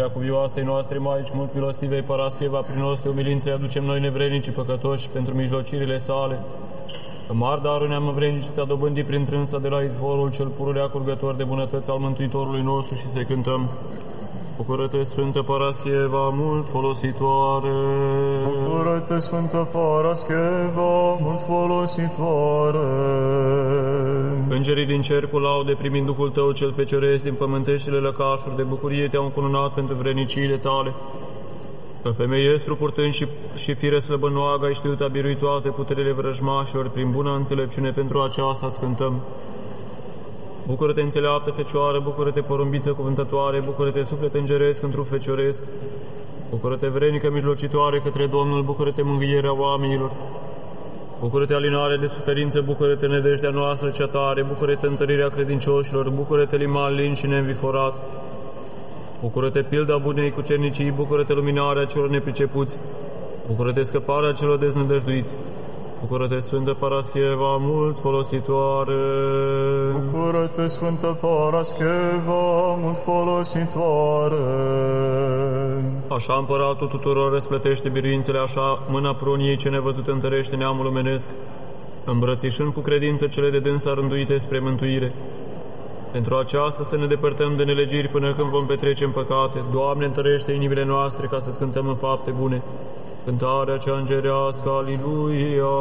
preacuvioasei noastre Maici, mult milostivei Parascheva, prin oste umilinței aducem noi nevrednici păcătoși pentru mijlocirile sale. Că mari daruri ne-am învrednicit a dobândit prin trânsa de la izvorul cel pururea curgător de bunătăți al Mântuitorului nostru și să cântăm. Bucură-te, Sfântă Parascheva, mult folositoare! Bucură-te, Sfântă Parascheva, mult folositoare! Îngerii din cer cu laude, primind Duhul tău cel fecioresc din pământeștile lăcașuri, de bucurie te-au încununat pentru vredniciile tale. Că femeie estru purtând și fire slăbănoagă, ai știut a birui toate puterile vrăjmașilor, prin bună înțelepciune pentru aceasta îți cântăm. Bucură-te, înțeleaptă Fecioară, bucură-te, porumbiță cuvântătoare, bucură-te, suflet îngeresc în trup fecioresc, bucură-te, vrenică mijlocitoare către Domnul, bucură-te, mângâierea oamenilor, bucură-te, alinare de suferință, bucură-te, nădejdea noastră cea tare, bucură-te, întărirea credincioșilor, bucură-te, liman lin și neînviforat, bucură-te, pilda bunei cucernicii, bucură-te, luminarea celor nepricepuți, bucură-te, scăparea celor deznădăjduiți, bucură-te, Sfântă Parascheva, mult folositoare! Bucură-te, Sfântă Parascheva, mult folositoare! Așa împăratul tuturor răsplătește biruințele, așa mâna pruniei ce nevăzut întărește neamul omenesc, îmbrățișând cu credință cele de dânsa rânduite spre mântuire. Pentru aceasta să ne depărtăm de nelegiri până când vom petrece în păcate. Doamne, întărește inimile noastre ca să scântăm în fapte bune. Cântarea cea îngerească, Aliluia!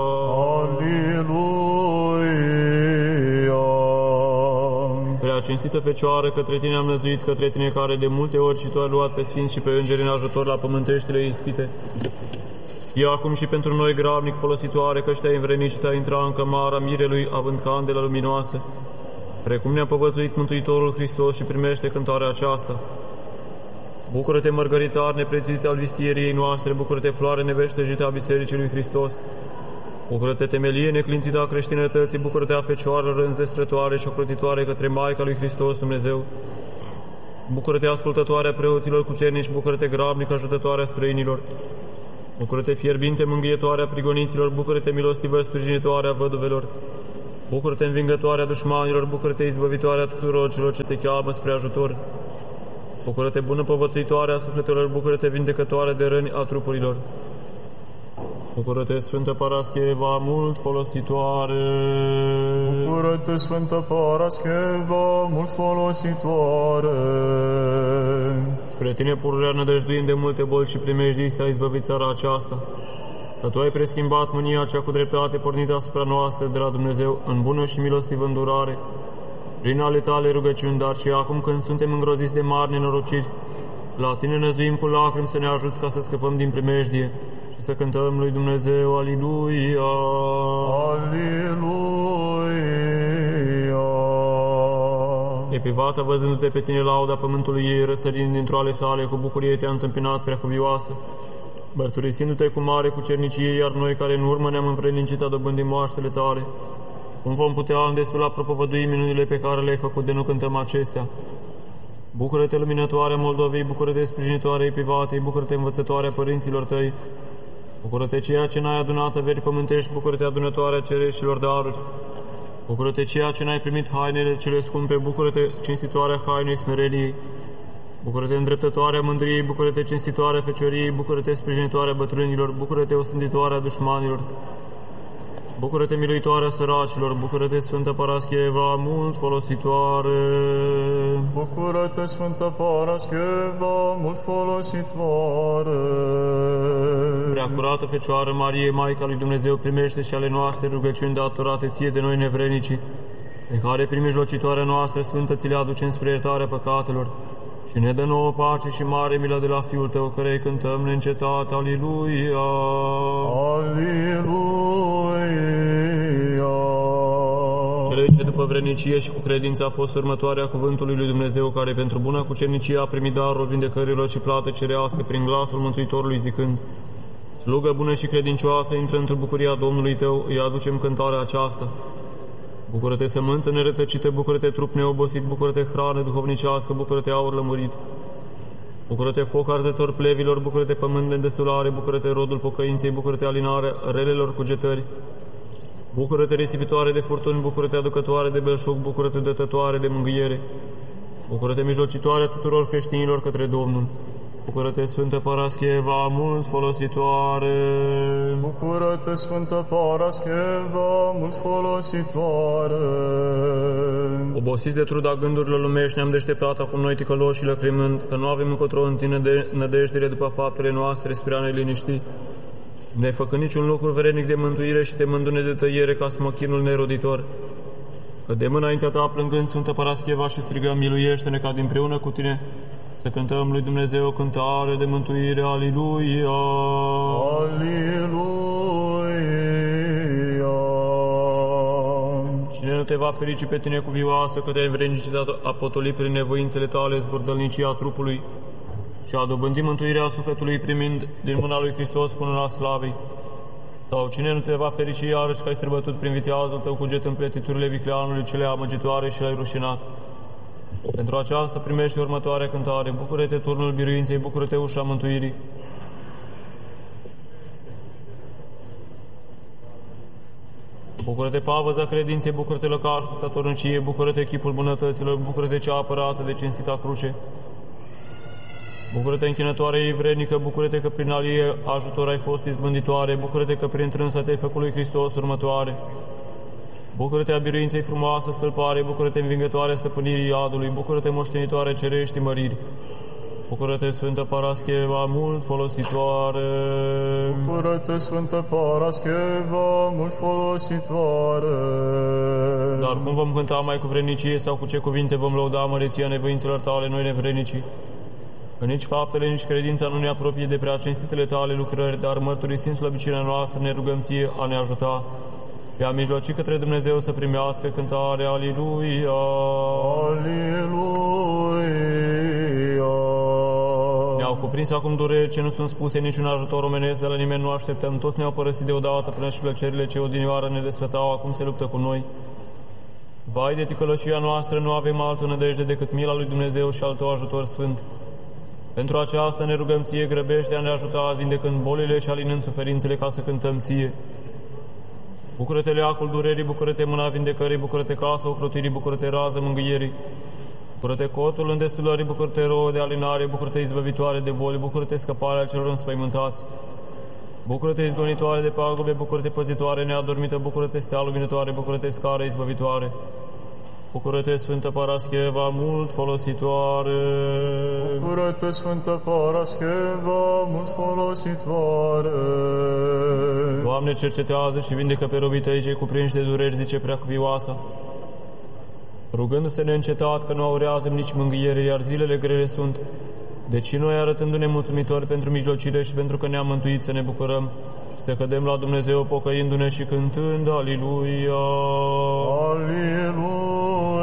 Aliluia! Prea cinstită Fecioară, către tine am năzuit, către tine care de multe ori și tu ai luat pe sfinți și pe îngeri în ajutor la pământeștile ispite. Fie acum și pentru noi grabnic folositoare, că te-ai învrednicit, te-ai intrat în cămara mirelui, având candela luminoasă. Precum ne-a povățuit Mântuitorul Hristos și primește cântarea aceasta. Bucură-te, mărgăritar neprețuit al vistieriei noastre, bucură-te, floare neveștejită a Bisericii lui Hristos. Bucură-te, temelie neclintită a creștinătății, bucură-te, a Fecioară rânzestrătoare și ocrotitoare către Maica lui Hristos Dumnezeu. Bucură-te, ascultătoarea preoților cucernici, bucură-te, grabnic ajutătoarea străinilor. Bucură-te, fierbinte mângâietoarea prigoniților, bucură-te, milostivă sprijinitoarea văduvelor. Bucură-te, învingătoarea dușmanilor, bucură-te, izbăvitoarea tuturor celor ce te cheamă spre ajutor. Bucură-te, bună povățuitoare a sufletelor, bucură-te, vindecătoare de răni a trupurilor. Bucură-te, Sfântă Parascheva, mult folositoare! Bucură-te, Sfântă Parascheva, mult folositoare! Spre tine pururea nădăjduind de multe boli și primejdii s-a izbăvit țara aceasta. Că tu ai preschimbat mânia cea cu dreptate pornită asupra noastră de la Dumnezeu în bună și milostivă îndurare, prin ale tale rugăciuni, dar și acum când suntem îngroziți de mari nenorociri, la tine năzuim cu lacrimi să ne ajuți ca să scăpăm din primejdie și să cântăm lui Dumnezeu, Aliluia! Aliluia! Epivata, văzându-te pe tine lauda pământului ei, răsărind dintr-o ale sale, cu bucurie te-a întâmpinat preacuvioasă, mărturisindu-te cu mare cucernicie, iar noi care în urmă ne-am învrednicit a dobândi moaștele tale, cum vom putea în destul a propovădui minunile pe care le-ai făcut de nu cântăm acestea? Bucură-te, luminătoarea Moldovei, bucură-te, sprijinitoarea Epivatei, bucură-te, învățătoarea părinților tăi, bucură-te, ceea ce n-ai adunat veri pământești, bucură-te, adunătoarea cereștilor daruri, bucură-te, ceea ce n-ai primit hainele cele scumpe, bucură-te, cinstitoarea hainei smereniei, bucură-te, îndreptătoarea mândriei, bucură-te, cinstitoarea fecioriei, bucură-te, sprijinitoarea bătrânilor, bucură-te, osânditoarea dușmanilor, bucură-te, miluitoarea săracilor, bucură-te, Sfântă Parascheva, mult folositoare. Bucură-te, Sfântă Parascheva, mult folositoare. Preacurată Fecioară Marie, Maica lui Dumnezeu, primește și ale noastre rugăciuni datorate ție de noi nevrednicii, pe care prin mijlocitoarea noastră sfântă ți le aducem spre iertarea păcatelor, și ne dă nouă pace și mare milă de la Fiul tău, cărei cântăm neîncetat, Aliluia! Aliluia! Cele ce după vrednicie și cu credință a fost următoarea cuvântului lui Dumnezeu, care pentru buna cucernicie a primit darul vindecărilor și plată cerească prin glasul Mântuitorului zicând: Slugă bună și credincioasă, intră într-o bucuria Domnului tău, îi aducem cântarea aceasta. Bucură-te, sămânță nerătăcită, bucură-te, trup neobosit, bucură-te, hrană duhovnicească, bucură-te, aur lămurit. Bucură-te, foc arzător plevilor, bucură-te, pământ de îndestulare, bucură-te, rodul pocăinței, bucură-te, alinarea relelor cugetări. Bucură-te, risipitoare de furtuni, bucură-te, aducătoare de belșug, bucură-te, dătătoare de mângâiere. Bucură-te, mijlocitoare tuturor creștinilor către Domnul. Bucură-te, Sfântă Parascheva, mult folositoare. Bucură-te, Sfântă Parascheva, mult folositoare. Obosiți de truda gândurilor lumești, ne-am deșteptat acum noi ticăloși lăcrimând, că nu avem încotro în tine de nădejdere după faptele noastre spre a ne liniști. Ne-ai făcut niciun lucru vrednic de mântuire și temându-ne de tăiere ca smochinul neroditor. Că de înaintea ta, plângând, Sfântă Parascheva, și strigăm, miluiește-ne ca dinpreună cu tine să cântăm lui Dumnezeu o cântare de mântuire. Aliluia! Aliluia! Cine nu te va ferici pe tine cuvioasă, că te-ai învrednicit a potoli prin nevoințele tale zburdălnicia trupului și a dobândi mântuirea sufletului primind din mâna lui Hristos până la slavei? Sau cine nu te va ferici iarăși că ai străbătut prin viteazul tău cuget împletiturile vicleanului cele amăgitoare și l-ai rușinat? Pentru aceasta primește următoarea cântare. Bucură-te, turnul biruinței, bucură-te, ușa mântuirii. Bucură-te, pavăza credinței, bucură-te, lăcașul statorniciei, bucură-te, chipul bunătăților, bucură-te, cea apărată de cinstita cruce. Bucură-te, închinătoare ei vrednică, bucură-te că prin al ei ajutor ai fost izbânditoare, bucură-te că prin trânsa te-ai făcut lui Hristos următoare. Bucură-te a biruinței frumoasă stâlpare, bucură-te învingătoare stăpânirii iadului, bucură-te moștenitoare cerești măriri. Bucură-te, Sfântă Parascheva, mult folositoare. Bucură-te, Sfântă Parascheva, mult folositoare. Dar cum vom cânta mai cu vrednicie sau cu ce cuvinte vom lăuda măreția nevoințelor tale, noi nevrednicii? Că nici faptele, nici credința nu ne apropie de prea cinstitele tale lucrări, dar mărturisind slăbiciunea noastră ne rugăm ție a ne ajuta și a mijloci către Dumnezeu să primească cântarea. Aliluia! Aliluia! Ne-au cuprins acum dureri ce nu sunt spuse, niciun ajutor omenesc de la nimeni nu așteptăm. Toți ne-au părăsit deodată până și plăcerile ce odinioară ne desfătau, acum se luptă cu noi. Vai de ticălășia noastră, nu avem altă nădejde decât mila lui Dumnezeu și al tău ajutor sfânt. Pentru aceasta ne rugăm ție, grăbește a ne ajuta, vindecând bolile și alinând suferințele, ca să cântăm ție. Bucură-te, leacul durerii, bucură-te, mâna vindecării, bucură-te, casa ocrotirii, bucură-te, rază mângâierii. Bucură-te, cotul îndestulării, bucură-te, rouă de alinare, bucură-te, izbăvitoare de boli, bucură-te, scăparea celor înspăimântați. Bucură-te, izgonitoare de pagube, bucură-te, păzitoare neadormită, bucură-te, stea luminătoare, bucură-te, scară izbăvitoare. Bucură-te, Sfântă Parascheva, mult folositoare. Bucură-te, Sfântă Parascheva, mult folositoare. Doamne, cercetează și vindecă pe robii tăi cei cuprinși de dureri, zice Preacuvioasa. Rugându-se neîncetat că nu aurează nici mângâiere, iar zilele grele sunt. Deci noi, arătându-ne mulțumitori pentru mijlocire și pentru că ne-am mântuit, să ne bucurăm și să cădem la Dumnezeu pocăindu-ne și cântând Aliluia! Aliluia!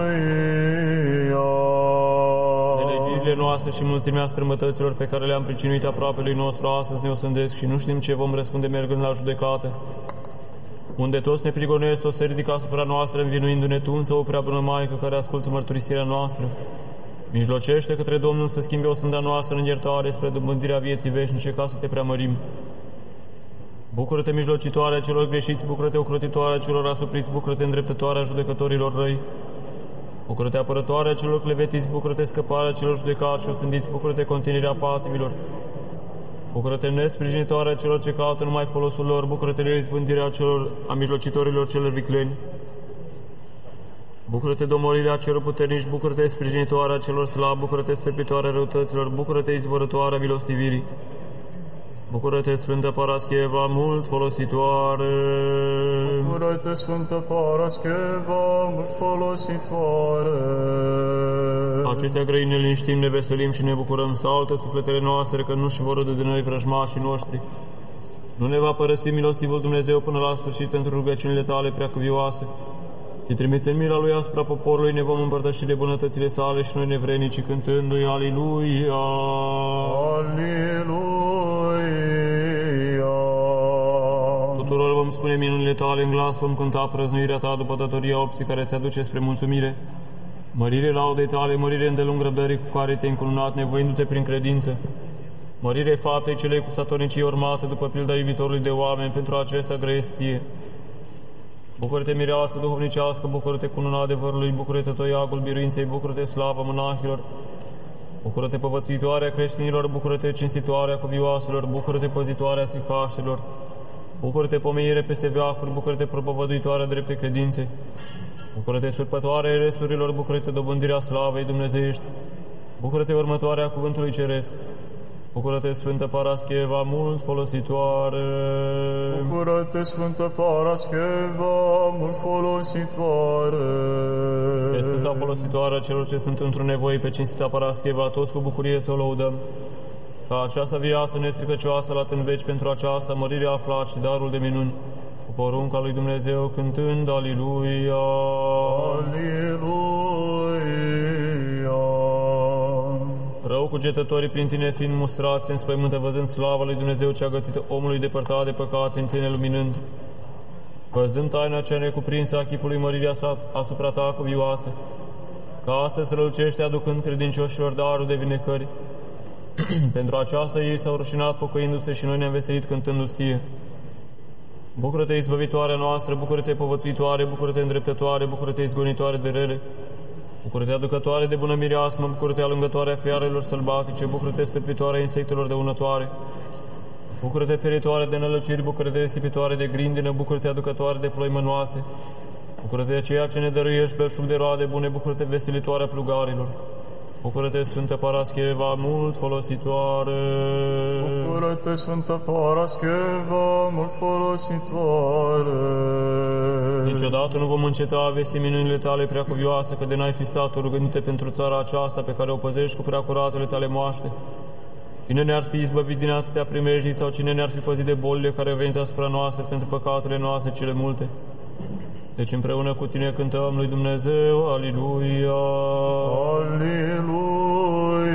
De legirile noastre și mulțimea strămătăților pe care le-am pricinuit aproape lui nostru, astăzi ne osândesc și nu știm ce vom răspunde mergând la judecată. Unde toți ne prigonesc, toți se ridică asupra noastră, învinuindu-ne tu, însă o prea bună Maică care ascultă mărturisirea noastră. Mijlocește către Domnul să schimbe o sânda noastră în iertare spre dobândirea vieții veșnice, ca să te preamărim. Bucură-te, mijlocitoarea celor greșiți, bucură-te, ocrotitoarea celor asupriți, bucură-te, îndreptătoarea judecătorilor răi. Bucură-te, apărătoarea celor clevetiți, bucură-te, scăparea celor judecați și osândiți, bucură-te, continerea patimilor. Bucură-te, nesprijinitoarea celor ce caută numai folosul lor, bucură-te, izbândirea a mijlocitorilor celor vicleni. Bucură-te, domolirea celor puternici, bucură-te, sprijinitoarea celor slabi, bucură-te, stăpitoarea răutăților, bucură-te, izvorătoarea milostivirii. Bucură-te, Sfântă Parascheva, mult folositoare. Bucură-te, Sfântă Parascheva, mult folositoare. Acestea grăi ne liniștim, ne veselim și ne bucurăm, saltă sufletele noastre, că nu-și vor râde de noi vrăjmașii noștri. Nu ne va părăsi milostivul Dumnezeu până la sfârșit pentru rugăciunile tale preacuvioase. Și trimițând mila lui asupra poporului, ne vom împărtăși de bunătățile sale și noi nevrednici cântându-i Aliluia! Aliluia! Tuturor vom spune minunile tale în glas, vom cânta prăznuirea ta după datoria opții care ți aduce spre mulțumire. Mărire laudei tale, mărire îndelung răbdării cu care te-ai încununat, nevoindu-te prin credință. Mărire faptei celei cu statornicii urmate după pilda iubitorului de oameni, pentru acesta grăiesc ție. Bucură-te, mireasă duhovnicească, bucură-te, cununa adevărului, bucură-te, toiagul biruinței, bucură-te, slavă monahilor, bucură-te, povățuitoarea creștinilor, bucură-te, cinstitoarea cuvioaselor, bucură-te, păzitoarea sihașilor, bucură-te, pomenire peste veacuri, bucură-te, propovăduitoarea drepte credințe, bucură-te, surpătoarea eresurilor, bucură-te, dobândirea slavei dumnezeiești, bucură-te, următoarea cuvântului ceresc, bucură-te, Sfântă Parascheva, mult folositoare. Bucură-te, Sfântă Parascheva, mult folositoare. Pe Sfânta folositoare a celor ce sunt într-o nevoie, pe cinstita Parascheva, toți cu bucurie să o lăudăm. Ca această viață nestricăcioasă la în veci, pentru aceasta mărire aflat și darul de minuni, cu porunca lui Dumnezeu, cântând Aliluia. Aliluia. Rău cugetătorii prin tine fiind mustrați, se înspăimântă văzând slava lui Dumnezeu cea gătită omului depărtat de păcate, în tine luminând. Văzând taina cea necuprinsă a chipului măririi asupra ta cuvioasă, ca astăzi strălucește aducând credincioșilor darul de vindecări. Pentru aceasta ei s-au rușinat pocăindu-se și noi ne-am veselit cântându-ți ție. Bucură-te, izbăvitoarea noastră, bucură-te, povățuitoare, bucură-te, îndreptătoare, bucură-te, izgonitoare de rele, bucură-te, aducătoare de bună mireasmă, bucură-te, alungătoarea fiarelor sălbatice, bucură-te, stăpitoarea insectelor dăunătoare, bucură-te, feritoare de nălăciri, bucură-te, risipitoare de grindină, bucură-te, aducătoare de ploi mănoase, bucură-te de ceea ce ne dăruiești belșug de roade bune, bucură-te, veselitoarea plugarilor. Bucură-te, Sfântă Parascheva, mult folositoare. Bucură-te, Sfântă Parascheva, mult folositoare. Niciodată nu vom înceta a vesti minunile tale preacuvioase, că de n-ai fi stat rugănite pentru țara aceasta pe care o păzești cu preacuratele tale moaște. Cine ne-ar fi izbăvit din atâtea primejdii sau cine ne-ar fi păzit de bolile care au venit asupra noastre pentru păcatele noastre cele multe? Deci împreună cu tine cântăm lui Dumnezeu, Aliluia! Aliluia!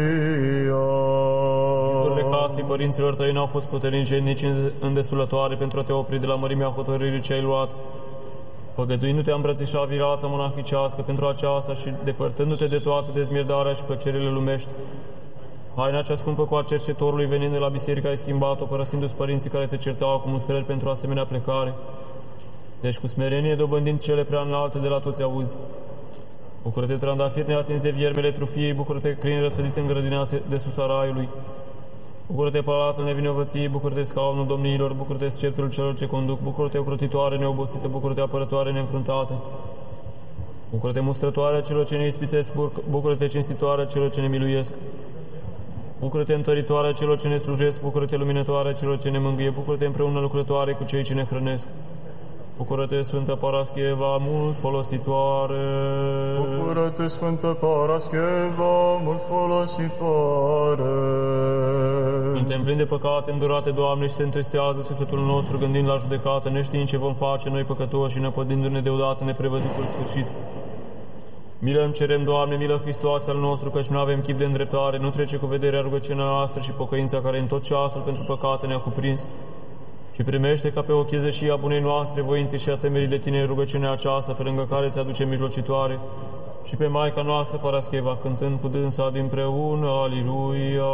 Zidurile casei părinților tăi n-au fost puternice, nici îndestulătoare pentru a te opri de la mărimea hotărârii ce ai luat. Făgăduindu-te a îmbrățișa viața monahicească pentru aceasta și depărtându-te de toată dezmierdarea și plăcerile lumești. Haina cea scumpă cu a cercetorului venind de la biserică ai schimbat-o, părăsindu-ți părinții care te certau cu mustrări pentru asemenea plecare. Deci cu smerenie dobândind cele prea înalte de la toți auzi. Bucură-te, trandafir neatins de viermele trufiei, bucură-te, crin răsădit în grădina de sus a raiului. Bucură-te, palatul nevinovăției, bucură-te, scaunul domniilor, bucură-te, sceptrul celor ce conduc, bucură-te, ocrotitoare neobosită, bucură-te, apărătoare neînfruntată. Bucură-te, mustrătoarea celor ce ne ispitesc, bucură-te, cinstitoarea celor ce ne miluiesc. Bucură-te, întăritoarea celor ce ne slujesc, bucură-te, luminătoarea celor ce ne mângâie, bucură-te, împreună lucrătoare cu cei ce ne hrănesc. Bucură-te, Sfântă Parascheva, mult folositoare. Bucură-te, Sfântă Parascheva, mult folositoare. Suntem plini de păcate îndurate, Doamne, și se întristează sufletul nostru gândind la judecată, neștiind ce vom face noi păcătoși și năpădindu-ne deodată neprevăzutul sfârșit. Milă îmi cerem, Doamne, milă Hristoase al nostru, căci nu avem chip de îndreptare, nu trece cu vederea rugăciunea noastră și pocăința care în tot ceasul pentru păcate ne-a cuprins. Și primește ca pe o chezășie a bunei noastre voinței și a temerii de tine rugăciunea aceasta, pe lângă care ți aduce mijlocitoare, și pe Maica noastră Parascheva, cântând cu dânsa dinpreună, Aliluia!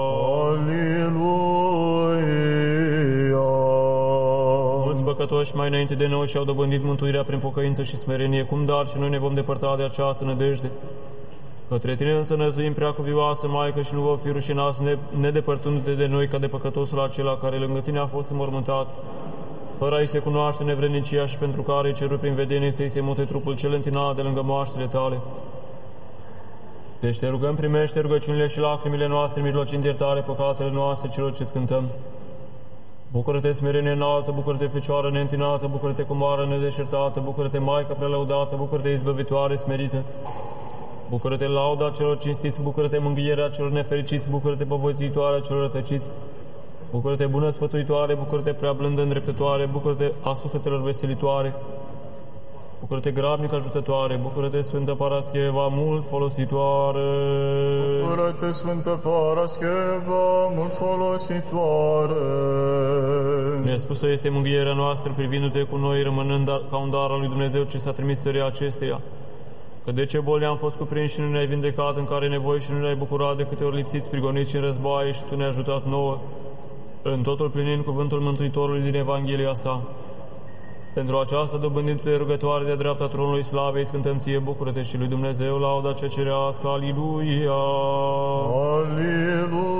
Aliluia! Mulți păcătoși mai înainte de noi și-au dobândit mântuirea prin pocăință și smerenie, cum dar și noi ne vom depărta de această nădejde. Către tine însă năzuim preacuvioasă, Maică, și nu vom fi rușinați nedepărtându-te de noi ca de păcătosul acela care lângă tine a fost înmormântat, fără a-i se cunoaște nevrednicia și pentru care îi cerut prin vedenie să-i se mute trupul cel întinat de lângă moaștele tale. Deci te rugăm, primește rugăciunile și lacrimile noastre, mijlocind iertare păcatele noastre celor ce-ți cântăm. Bucură-te, smerenie înaltă, bucură-te, Fecioară neîntinată, bucură-te, Comoară nedeșertată, bucură-te, Maică prelăudată, bucură-te, izbăvitoare smerită. Bucură-te, lauda celor cinstiți, bucură-te, mângâierea celor nefericiți, bucură-te, povățuitoarea celor rătăciți. Bucură-te, bună sfătuitoare, bucură-te, prea blândă îndreptătoare, bucură-te, a sufletelor veselitoare. Bucură-te, grabnic ajutătoare, bucură-te, Sfântă Parascheva, mult folositoare. Bucură-te, Sfântă Parascheva, mult folositoare. Nespusă este mângâierea noastră, privindu-te cu noi, rămânând ca un dar al lui Dumnezeu ce s-a trimis țării acesteia. Că de ce boli am fost cuprinși și nu ne-ai vindecat, în care nevoi și nu ne-ai bucurat, de câte ori lipsiți, prigoniți și în războaie, și Tu ne-ai ajutat nouă, în totul plinind cuvântul Mântuitorului din Evanghelia sa. Pentru aceasta, dobândind-te rugătoare de dreapta tronului slavei, îți cântăm ție, bucură-te și lui Dumnezeu, lauda cea cerească, Aliluia! Aliluia!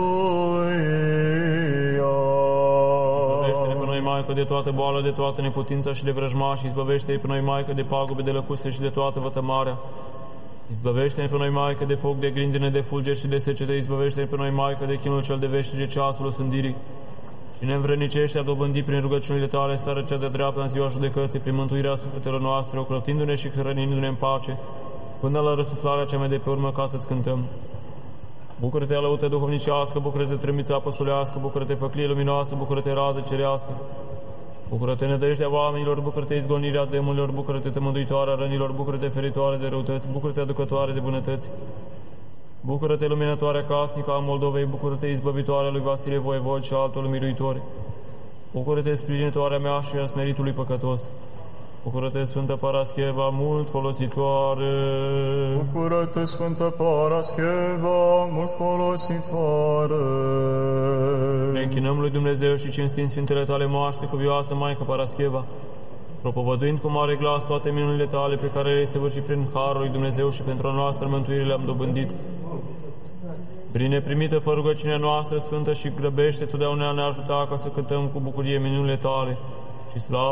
Izbăvește-ne pe noi, Maică, de toată boală, de toată neputința și de vrăjmași, izbăvește-ne pe noi, Maică, de pagube, de lăcuste și de toată vătămarea. Izbăvește-ne pe noi, Maică, de foc, de grindine, de fulgeri și de secete, izbăvește-ne pe noi, Maică, de chinul cel de veșnice, ceasul osândirii. Și ne învrednicește a dobândi prin rugăciunile tale starea cea de dreaptă în ziua judecății, prin mântuirea sufletelor noastre, ocrotindu-ne și hrănindu-ne în pace, până la răsuflarea cea mai de pe urmă, ca să-ți cântăm. Bucură-te, alăută duhovnicească, bucură-te, trâmbița apostolească, bucură-te, făclie luminoasă, bucură-te, rază cerească. Bucură-te, nădejdea oamenilor, bucură-te, izgonirea demonilor, bucură-te, tămăduitoarea rănilor, bucură-te, feritoare de răutăți, bucură-te, aducătoare de bunătăți. Bucură-te, luminătoarea casnică a Moldovei, bucură-te, izbăvitoarea lui Vasile Voievod și altul miluitori. Bucură-te, sprijinitoarea mea și a smeritului păcătos. Bucură-te, Sfântă Parascheva, mult folositoare. Bucură-te, Sfântă Parascheva, mult folositoare. Ne închinăm lui Dumnezeu și cinstim Sfintele tale moaște, cuvioasă Maică Parascheva, propovăduind cu mare glas toate minunile tale pe care le-ai săvârșit prin harul lui Dumnezeu și pentru a noastră mântuire le-am dobândit. Bine primită fă rugăciunea noastră sfântă și grăbește totdeauna ne ajuta ca să cântăm cu bucurie minunile tale și slavă